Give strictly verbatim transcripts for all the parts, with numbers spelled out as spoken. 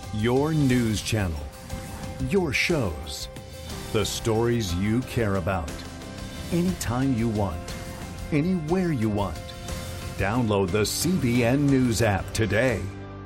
Your news channel. Your shows. The stories you care about. Anytime you want. Anywhere you want. Download the C B N News app today.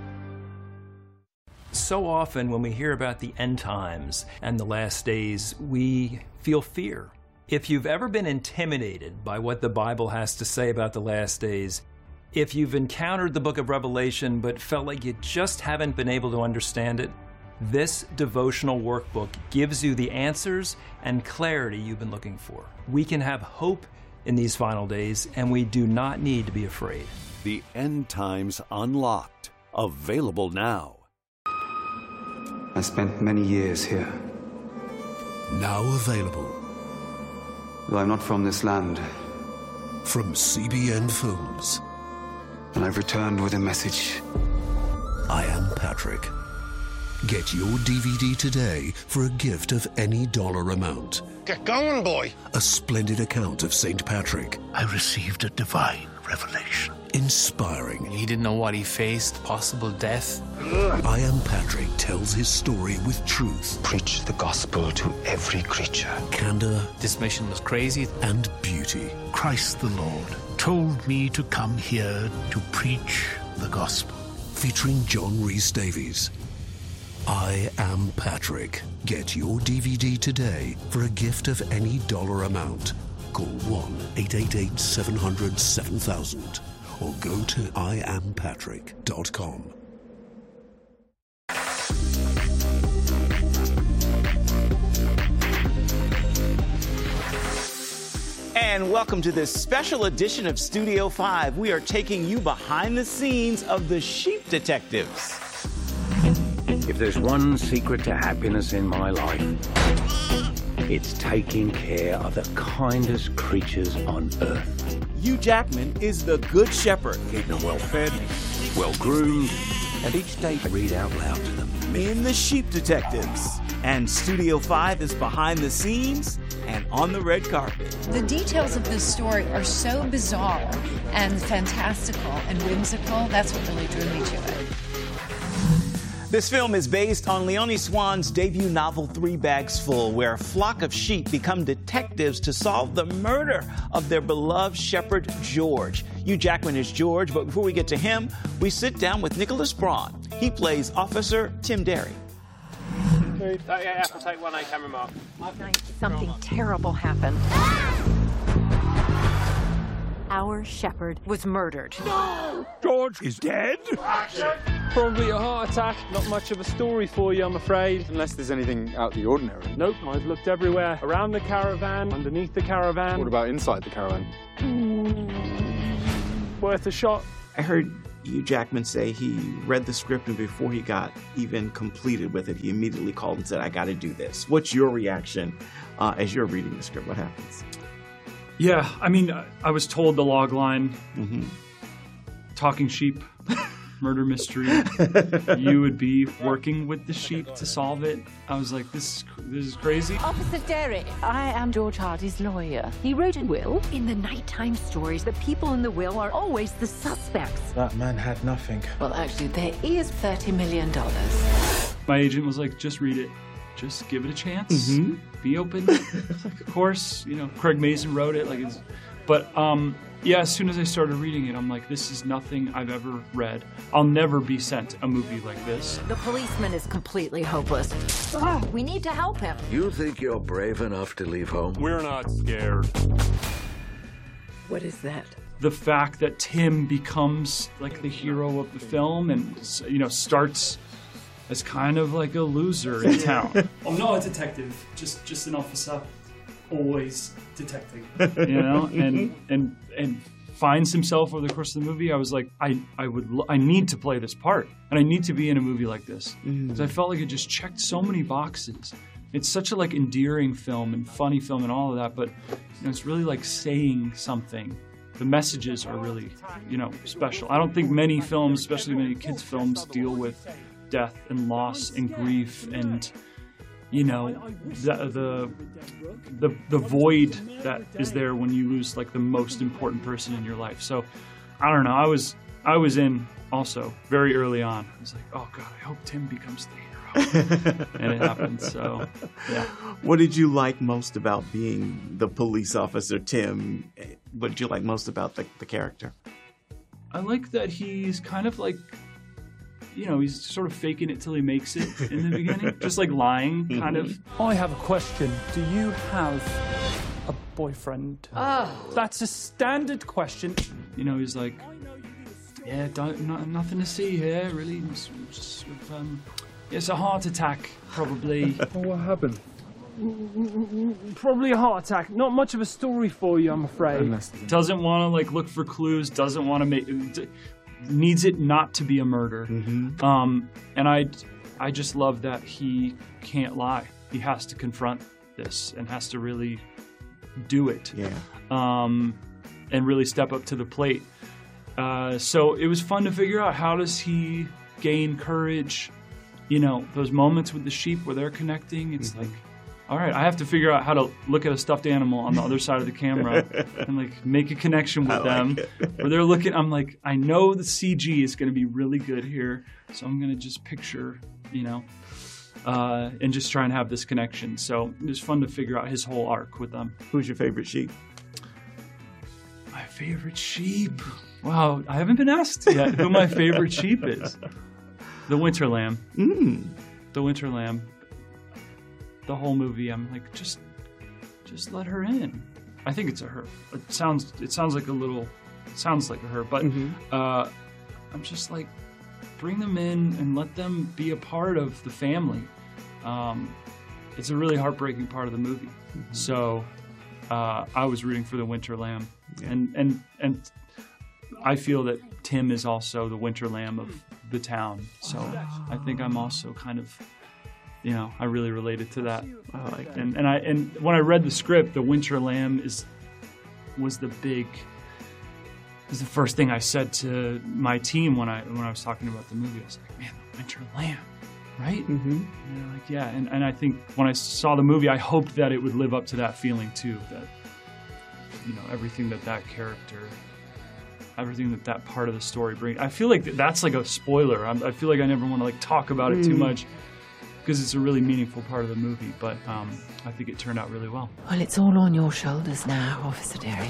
So often when we hear about the end times and the last days, we feel fear. If you've ever been intimidated by what the Bible has to say about the last days, if you've encountered the book of Revelation but felt like you just haven't been able to understand it, this devotional workbook gives you the answers and clarity you've been looking for. We can have hope in these final days, and we do not need to be afraid. The End Times Unlocked. Available now. I spent many years here. Now available. Though I'm not from this land. From C B N Films. And I've returned with a message. I Am Patrick. Get your D V D today for a gift of any dollar amount. Get going, boy. A splendid account of Saint Patrick. I received a divine revelation. Inspiring. He didn't know what he faced, possible death. I Am Patrick tells his story with truth. Preach the gospel to every creature. Candor. This mission was crazy. And beauty. Christ the Lord told me to come here to preach the gospel. Featuring John Rhys Davies. I Am Patrick. Get your D V D today for a gift of any dollar amount. Call one eight eight eight, seven hundred, seven thousand or go to I am patrick dot com. And welcome to this special edition of Studio five. We are taking you behind the scenes of the Sheep Detectives. If there's one secret to happiness in my life, it's taking care of the kindest creatures on earth. Hugh Jackman is the Good Shepherd. Keeping them well fed, well groomed, and each day I read out loud to them. In the Sheep Detectives. And Studio five is behind the scenes and on the red carpet. The details of this story are so bizarre and fantastical and whimsical. That's what really drew me to it. This film is based on Leonie Swan's debut novel, Three Bags Full, where a flock of sheep become detectives to solve the murder of their beloved shepherd, George. Hugh Jackman is George, but before we get to him, we sit down with Nicholas Braun. He plays Officer Tim Derry. Take one A camera mark. Night, something terrible happened. Our shepherd was murdered. No! George is dead? Probably a heart attack. Not much of a story for you, I'm afraid. Unless there's anything out of the ordinary. Nope, I've looked everywhere. Around the caravan, underneath the caravan. What about inside the caravan? Mm, worth a shot. I heard Hugh Jackman say he read the script, and before he got even completed with it, he immediately called and said, I got to do this. What's your reaction uh, as you're reading the script? What happens? Yeah, I mean, I was told the log line, mm-hmm. talking sheep, murder mystery, you would be working with the sheep to solve it. I was like, this is, this is crazy. Officer Derry, I am George Hardy's lawyer. He wrote a will. In the nighttime stories, the people in the will are always the suspects. That man had nothing. Well, actually, there is thirty million dollars. My agent was like, just read it. Just give it a chance. Mm-hmm. Be open. Of course, you know, Craig Mazin wrote it. Like, it's, but um, yeah, as soon as I started reading it, I'm like, this is nothing I've ever read. I'll never be sent a movie like this. The policeman is completely hopeless. Oh, we need to help him. You think you're brave enough to leave home? We're not scared. What is that? The fact that Tim becomes like the hero of the film and, you know, starts as kind of like a loser in town. I'm not a detective, just just an officer, always detecting, you know, and and and finds himself over the course of the movie. I was like, I I would I need to play this part, and I need to be in a movie like this because mm. I felt like it just checked so many boxes. It's such a like endearing film and funny film and all of that, but you know, it's really like saying something. The messages are really, you know, special. I don't think many films, especially many kids' films, deal with death and loss and grief and, you know, the, the the the void that is there when you lose like the most important person in your life. So I don't know, I was I was in also very early on. I was like, oh God, I hope Tim becomes the hero. And it happened, so yeah. What did you like most about being the police officer, Tim? What did you like most about the, the character? I like that he's kind of like, you know, he's sort of faking it till he makes it in the beginning. Just like lying, kind of. I have a question. Do you have a boyfriend? Oh. That's a standard question. You know, he's like, yeah, don't, no, nothing to see here, really. Just, just, um, it's a heart attack, probably. Oh, what happened? Probably a heart attack. Not much of a story for you, I'm afraid. Doesn't want to like look for clues. Doesn't want to make. Needs it not to be a murder. Mm-hmm. Um, and I, I just love that he can't lie. He has to confront this and has to really do it. Yeah. Um, and really step up to the plate. Uh, so it was fun to figure out, how does he gain courage? You know, those moments with the sheep where they're connecting, it's mm-hmm. like, all right, I have to figure out how to look at a stuffed animal on the other side of the camera and like make a connection with I them. Like where they're looking, I'm like, I know the C G is going to be really good here, so I'm going to just picture, you know, uh, and just try and have this connection. So it was fun to figure out his whole arc with them. Who's your favorite sheep? My favorite sheep? Wow, I haven't been asked yet who my favorite sheep is. The Winter Lamb. Mm. The Winter Lamb. The whole movie, I'm like, just, just let her in. I think it's a her. It sounds, it sounds like a little, it sounds like a her, but mm-hmm. uh, I'm just like, bring them in and let them be a part of the family. Um, it's a really heartbreaking part of the movie. Mm-hmm. So uh, I was rooting for the Winter Lamb, yeah. and and and I feel that Tim is also the Winter Lamb of the town. So I think I'm also kind of. You know, I really related to that. I like that. And and I and when I read the script, the Winter Lamb is was the big was the first thing I said to my team when I when I was talking about the movie. I was like, man, the Winter Lamb, right? Mm-hmm. And they're like, yeah. And and I think when I saw the movie, I hoped that it would live up to that feeling too. That you know, everything that that character, everything that that part of the story brings. I feel like that's like a spoiler. I'm, I feel like I never want to like talk about it mm. too much. Because it's a really meaningful part of the movie, but um, I think it turned out really well. Well, it's all on your shoulders now, Officer Derry.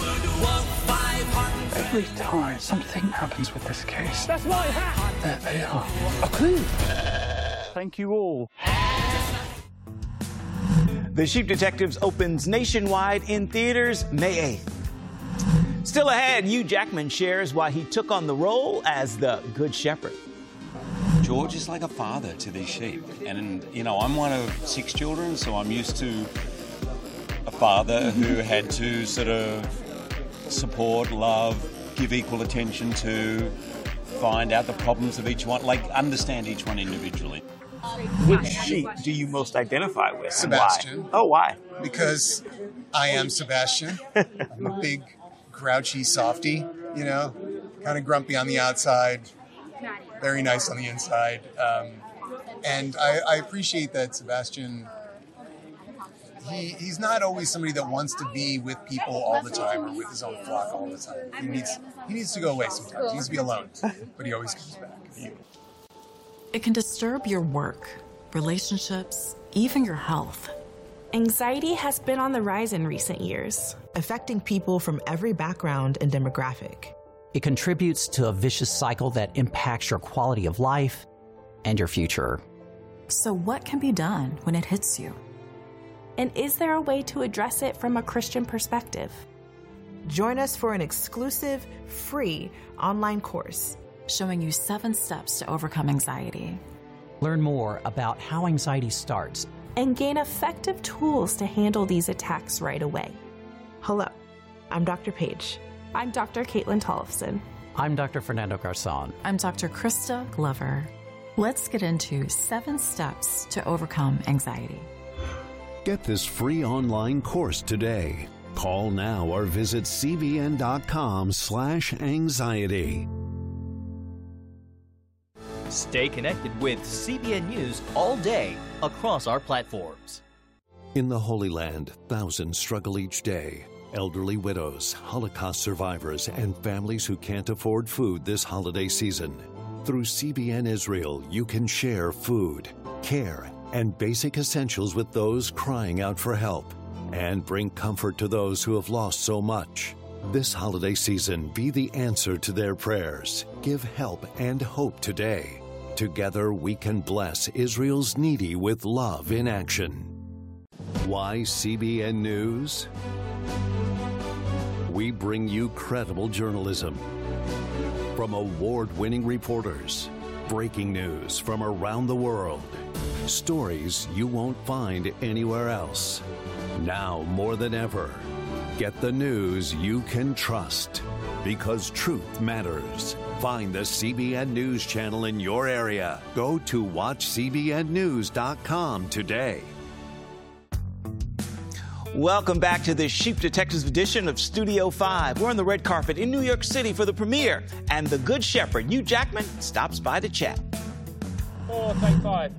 Every time something happens with this case, that's my hat! There they are. A clue! Thank you all. The Sheep Detectives opens nationwide in theaters May eighth. Still ahead, Hugh Jackman shares why he took on the role as the Good Shepherd. George is like a father to these sheep. And, you know, I'm one of six children, so I'm used to a father who had to sort of support, love, give equal attention to, find out the problems of each one, like understand each one individually. Which sheep do you most identify with? Sebastian. Why? Oh, why? Because I am Sebastian. I'm a big, grouchy softy, you know, kind of grumpy on the outside. Very nice on the inside. Um, and I, I appreciate that Sebastian, he he's not always somebody that wants to be with people all the time or with his own flock all the time. He needs he needs to go away sometimes. He needs to be alone. But he always comes back. It can disturb your work, relationships, even your health. Anxiety has been on the rise in recent years, affecting people from every background and demographic. It contributes to a vicious cycle that impacts your quality of life and your future. So what can be done when it hits you? And is there a way to address it from a Christian perspective? Join us for an exclusive, free online course showing you seven steps to overcome anxiety. Learn more about how anxiety starts and gain effective tools to handle these attacks right away. Hello, I'm Doctor Paige. I'm Doctor Caitlin Tollefson. I'm Doctor Fernando Garzon. I'm Doctor Krista Glover. Let's get into seven steps to overcome anxiety. Get this free online course today. Call now or visit cbn.com slash anxiety. Stay connected with C B N News all day across our platforms. In the Holy Land, thousands struggle each day. elderly widows, Holocaust survivors, and families who can't afford food this holiday season. Through C B N Israel, you can share food, care, and basic essentials with those crying out for help, and bring comfort to those who have lost so much. This holiday season, be the answer to their prayers. Give help and hope today. Together, we can bless Israel's needy with love in action. Why C B N News? We bring you credible journalism from award-winning reporters, breaking news from around the world, stories you won't find anywhere else. Now more than ever, get the news you can trust, because truth matters. Find the C B N News channel in your area. Go to watch C B N news dot com today. Welcome back to this Sheep Detectives edition of Studio five. We're on the red carpet in New York City for the premiere, and the Good Shepherd, Hugh Jackman, stops by to chat. Four, take five.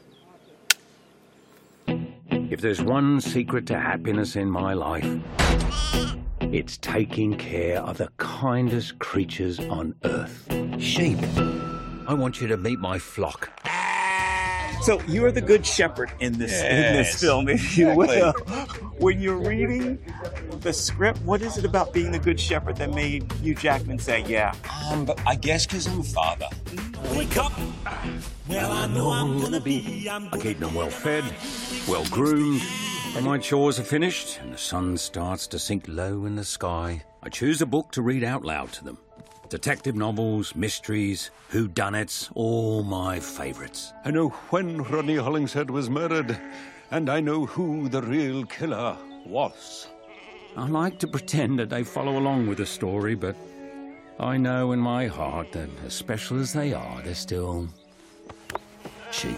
If there's one secret to happiness in my life, it's taking care of the kindest creatures on earth. Sheep. I want you to meet my flock. So you're the Good Shepherd in this Yes, in this film, if you exactly. will. When you're reading the script, what is it about being the Good Shepherd that made Hugh Jackman say, "Yeah"? Um, but I guess because I'm a father. Wake up. Well, I know I'm gonna be. I'm I keep them well fed, well groomed. When my chores are finished and the sun starts to sink low in the sky, I choose a book to read out loud to them. Detective novels, mysteries, whodunits, all my favourites. I know when Rodney Hollingshead was murdered, and I know who the real killer was. I like to pretend that they follow along with the story, but I know in my heart that as special as they are, they're still sheep.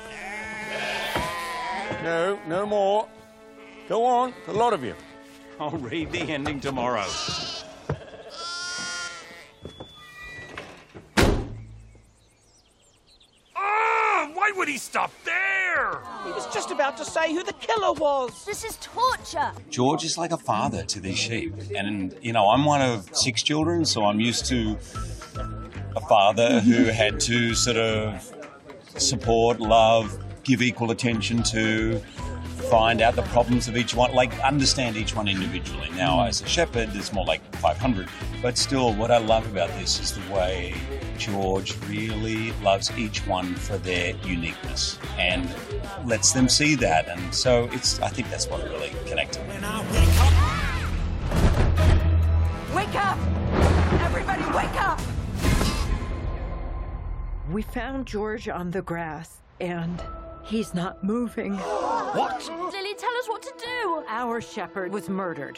No, no more. Go on, a lot of you. I'll read the ending tomorrow. Why would he stop there? He was just about to say who the killer was. This is torture. George is like a father to these sheep. And, you know, I'm one of six children, so I'm used to a father who had to sort of support, love, give equal attention to, find out the problems of each one, like understand each one individually. Now, as a shepherd, there's more like five hundred. But still, what I love about this is the way George really loves each one for their uniqueness and lets them see that. And so it's, I think that's what really connected me. Wake up! Everybody, wake up! We found George on the grass, and he's not moving. What? Lily, tell us what to do. Our shepherd was murdered.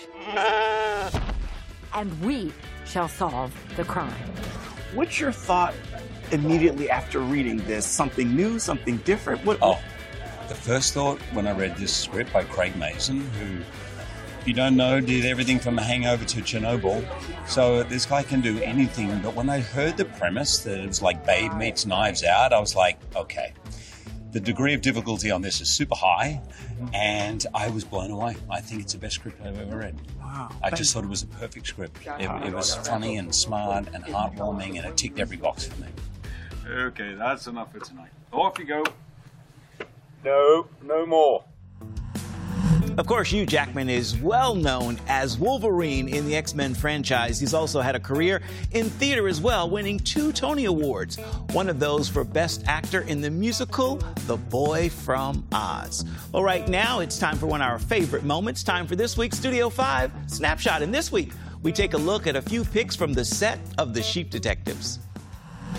And we shall solve the crime. What's your thought immediately after reading this? Something new, something different? What? Oh, the first thought when I read this script by Craig Mazin, who, if you don't know, did everything from The Hangover to Chernobyl. So this guy can do anything. But when I heard the premise that it was like Babe meets Knives Out, I was like, okay. The degree of difficulty on this is super high, and I was blown away. I think it's the best script I've ever read. Wow. I just thought it was a perfect script. It, it was funny and smart and heartwarming, and it ticked every box for me. Okay, that's enough for tonight. Off you go. No, no more. Of course, Hugh Jackman is well known as Wolverine in the X-Men franchise. He's also had a career in theater as well, winning two Tony Awards, one of those for Best Actor in the musical The Boy from Oz. Well, right now, it's time for one of our favorite moments, time for this week's Studio five Snapshot. And this week, we take a look at a few pics from the set of The Sheep Detectives.